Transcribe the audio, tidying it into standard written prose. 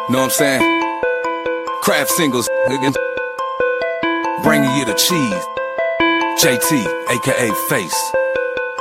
Know what I'm saying? Craft singles, nigga. Bringing you the cheese. JT, aka Face.